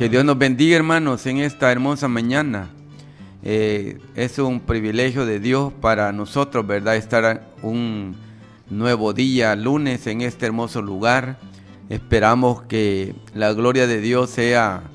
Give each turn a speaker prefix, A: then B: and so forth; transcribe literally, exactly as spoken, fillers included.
A: Que Dios nos bendiga, hermanos, en esta hermosa mañana. Eh, es un privilegio de Dios para nosotros, ¿verdad? Estar un nuevo día, lunes, en este hermoso lugar. Esperamos que la gloria de Dios sea